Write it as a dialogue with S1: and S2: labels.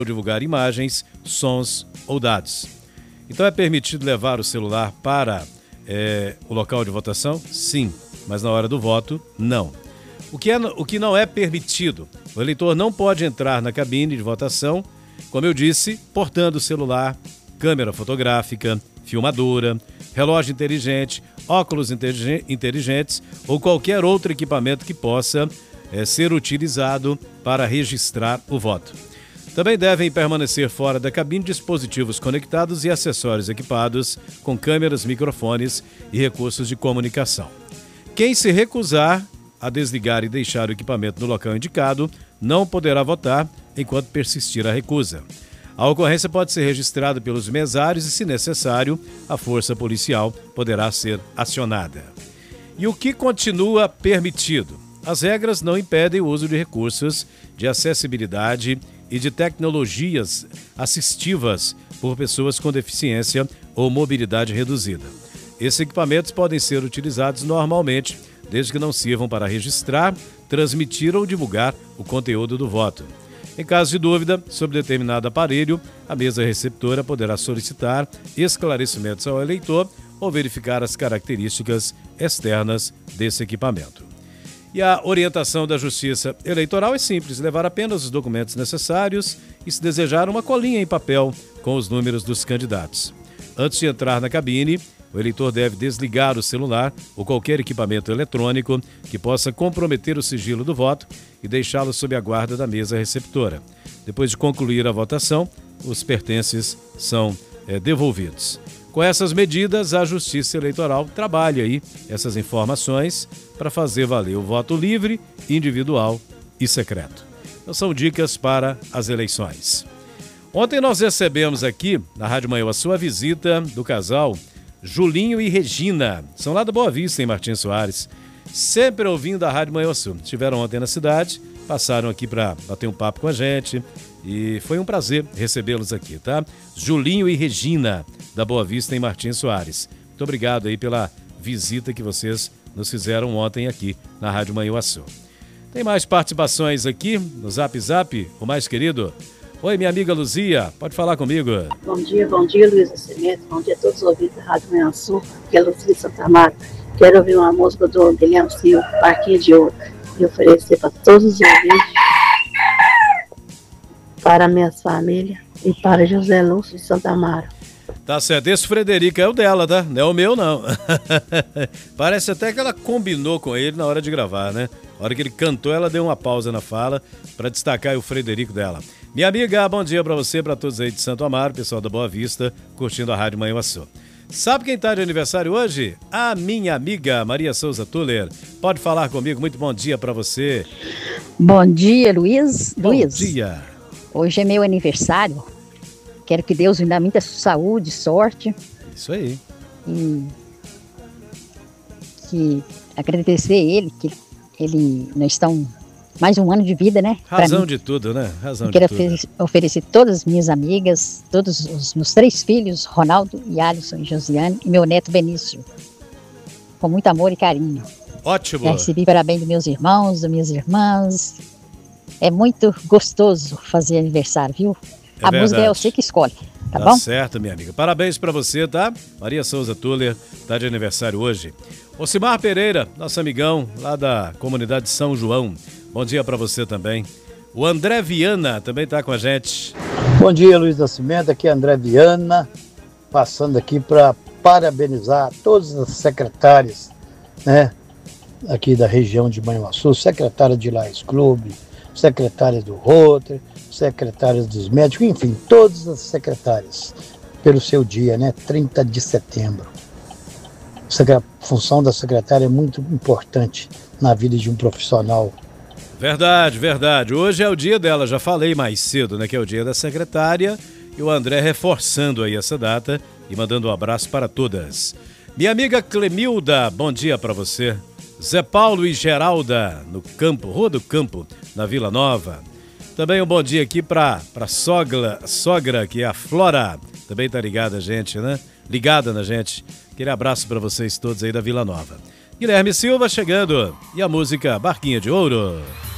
S1: divulgar imagens, sons ou dados. Então é permitido levar o celular para o local de votação? Sim, mas na hora do voto, não. O que não é permitido, o eleitor não pode entrar na cabine de votação, como eu disse, portando celular, câmera fotográfica, filmadora, relógio inteligente, óculos inteligentes ou qualquer outro equipamento que possa ser utilizado para registrar o voto. Também devem permanecer fora da cabine dispositivos conectados e acessórios equipados com câmeras, microfones e recursos de comunicação. Quem se recusar a desligar e deixar o equipamento no local indicado não poderá votar enquanto persistir a recusa. A ocorrência pode ser registrada pelos mesários e, se necessário, a força policial poderá ser acionada. E o que continua permitido? As regras não impedem o uso de recursos de acessibilidade e de tecnologias assistivas por pessoas com deficiência ou mobilidade reduzida. Esses equipamentos podem ser utilizados normalmente, desde que não sirvam para registrar, transmitir ou divulgar o conteúdo do voto. Em caso de dúvida sobre determinado aparelho, a mesa receptora poderá solicitar esclarecimentos ao eleitor ou verificar as características externas desse equipamento. E a orientação da Justiça Eleitoral é simples: levar apenas os documentos necessários e, se desejar, uma colinha em papel com os números dos candidatos. Antes de entrar na cabine, o eleitor deve desligar o celular ou qualquer equipamento eletrônico que possa comprometer o sigilo do voto e deixá-lo sob a guarda da mesa receptora. Depois de concluir a votação, os pertences são devolvidos. Com essas medidas, a Justiça Eleitoral trabalha aí essas informações para fazer valer o voto livre, individual e secreto. Então são dicas para as eleições. Ontem nós recebemos aqui, na Rádio Manhuaçu, a visita do casal Julinho e Regina. São lá da Boa Vista, em Martins Soares. Sempre ouvindo a Rádio Manhuaçu. Estiveram ontem na cidade, passaram aqui para bater um papo com a gente e foi um prazer recebê-los aqui, tá? Julinho e Regina, da Boa Vista, em Martins Soares. Muito obrigado aí pela visita que vocês nos fizeram ontem aqui na Rádio Manhuaçu. Tem mais participações aqui no Zap Zap, o mais querido. Oi, minha amiga Luzia, pode falar comigo.
S2: Bom dia, Luiz Nascimento. Bom dia a todos os ouvintes da Rádio Manhuaçu, que é Luzia de Santa Marta. Quero ouvir uma música do Guilherme Silva, Parquinho de Ouro, e oferecer para todos os ouvintes, para minhas famílias e para José Lúcio de Santa Amaro.
S1: Tá certo, esse Frederico é o dela, tá? Não é o meu, não. Parece até que ela combinou com ele na hora de gravar, né? Na hora que ele cantou, ela deu uma pausa na fala para destacar o Frederico dela. Minha amiga, bom dia para você, para todos aí de Santo Amaro, pessoal da Boa Vista, curtindo a Rádio Manhuaçu. Sabe quem tá de aniversário hoje? A minha amiga Maria Souza Tuller. Pode falar comigo, muito bom dia para você.
S3: Bom dia, Luiz.
S1: Bom dia.
S3: Hoje é meu aniversário. Quero que Deus me dê muita saúde, sorte.
S1: Isso aí.
S3: E que agradecer a ele, que ele nós estamos mais um ano de vida, né?
S1: Razão de tudo, né? Razão de
S3: tudo.
S1: Quero
S3: oferecer todas as minhas amigas, todos os meus 3 filhos, Ronaldo e Alisson e Josiane, e meu neto Benício, com muito amor e carinho.
S1: Ótimo.
S3: Já recebi parabéns dos meus irmãos, das minhas irmãs. É muito gostoso fazer aniversário, viu? A
S1: verdade.
S3: Música é você que escolhe, tá bom?
S1: Tá certo, minha amiga. Parabéns pra você, tá? Maria Souza Tuller tá de aniversário hoje. Ocimar Pereira, nosso amigão lá da comunidade São João. Bom dia pra você também. O André Viana também tá com a gente.
S4: Bom dia, Luiz Nascimento. Aqui é André Viana, passando aqui para parabenizar todas as secretárias, né? Aqui da região de Manhuaçu, secretária de Lions Clube, secretária do Rotary, secretárias dos médicos, enfim, todas as secretárias, pelo seu dia, né, 30 de setembro. A função da secretária é muito importante na vida de um profissional.
S1: Verdade, verdade. Hoje é o dia dela, já falei mais cedo, né, que é o dia da secretária, e o André reforçando aí essa data e mandando um abraço para todas. Minha amiga Clemilda, bom dia para você. Zé Paulo e Geralda, no campo, Rua do Campo, na Vila Nova. Também um bom dia aqui para sogra, que é a Flora. Também tá ligada a gente, né? Ligada na gente. Aquele abraço para vocês todos aí da Vila Nova. Guilherme Silva chegando. E a música Barquinha de Ouro.